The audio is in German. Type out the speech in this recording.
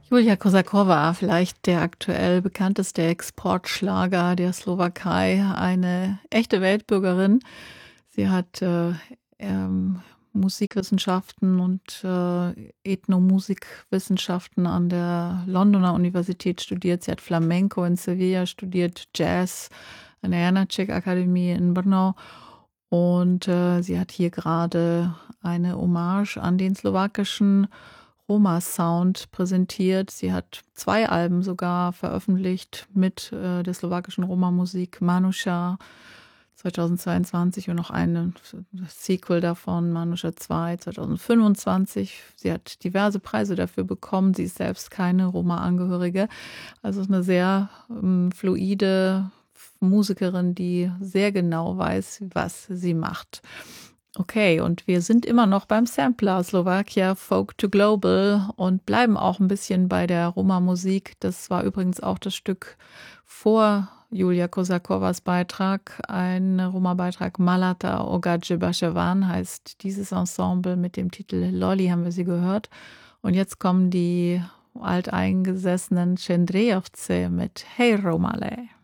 Julia Kosakowa, vielleicht der aktuell bekannteste Exportschlager der Slowakei, eine echte Weltbürgerin. Sie hat ähm, Musikwissenschaften und Ethnomusikwissenschaften an der Londoner Universität studiert. Sie hat Flamenco in Sevilla studiert, Jazz an der Janáček-Akademie in Brno. Und sie hat hier gerade eine Hommage an den slowakischen Roma-Sound präsentiert. Sie hat 2 Alben sogar veröffentlicht mit der slowakischen Roma-Musik, Manusha 2022 und noch ein Sequel davon, Manusha 2 2025. Sie hat diverse Preise dafür bekommen. Sie ist selbst keine Roma-Angehörige. Also ist eine sehr fluide Musikerin, die sehr genau weiß, was sie macht. Okay, und wir sind immer noch beim Sampler Slovakia Folk to Global und bleiben auch ein bisschen bei der Roma-Musik. Das war übrigens auch das Stück vor Julia Kosakowas Beitrag, ein Roma-Beitrag Malata Ogadje Bashevan heißt dieses Ensemble mit dem Titel Lolly, haben wir sie gehört. Und jetzt kommen die alteingesessenen Cendrejovce mit Hey Romale.